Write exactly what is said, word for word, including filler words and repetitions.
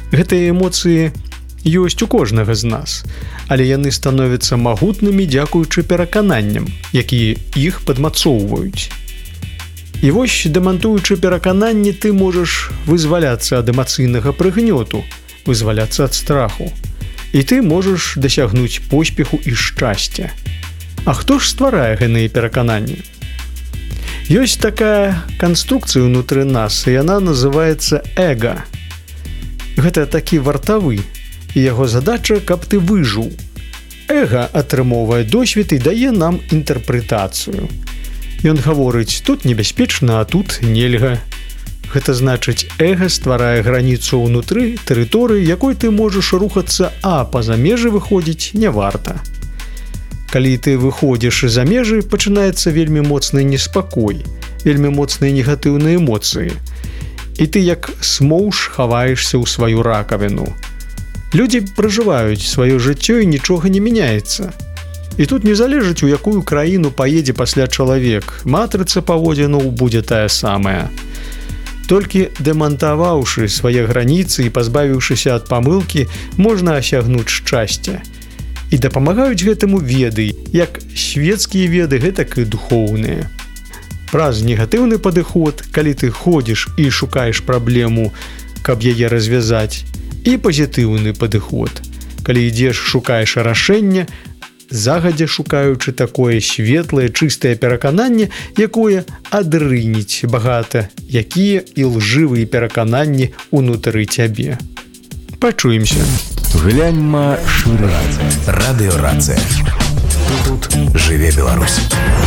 Гэтыя эмоцыі ёсць у кожнага з нас, але яны становяцца магутнымі дзякуючы перакананням, якія іх падмацоўваюць. І вось, дэмантуючы перакананні, ты можаш вызваляцца ад эмацыйнага прыгнёту, вызваляцца ад страху. І ты можаш дасягнуць поспеху і шчасця. А хто ж стварае гэтыя перакананні? Ёсць такая канструкцыя ўнутры нас, і яна называецца эга. Гэта такі вартавы, і яго задача, каб ты выжыў. Эга атрымоўвае досвед і дае нам інтэрпрэтацыю. Ён гаворыць, тут небяспечна, а тут нельга. Гэта значыць, эга стварае граніцу ўнутры тэрыторыі, якой ты можаш рухацца, а па-за межы выходзіць не варта. Калі ты выходзіш за межы, пачынаецца вельмі моцны неспакой, вельмі моцныя негатыўныя эмоцыі. І ты як смоўж хаваешся ў сваю ракавіну. Людзі пражываюць сваё жыццё і нічога не мяняецца. І тут не залежыць, у якую краіну паедзе пасля чалавек, матрыца паводзінаў будзе тая самая. Толькі дэмантаваўшы свае граніцы і пазбавіўшыся ад памылкі, можна асягнуць шчасце. І дапамагаюць гэтаму веды, як свецкія веды, гэтак і духоўныя. Праз негатыўны падыход, калі ты ходзіш і шукаеш праблему, каб яе развязаць, і пазітыўны падыход, калі ідзеш, шукаеш рашэнне, загадзя шукаючы такое светлае, чыстае перакананне, якое адрыніць багата, якія і лжывыя перакананні ўнутры цябе. Пачуемся. Гляньма шырэй. Радыёрацыя. Тут жыве Беларусь.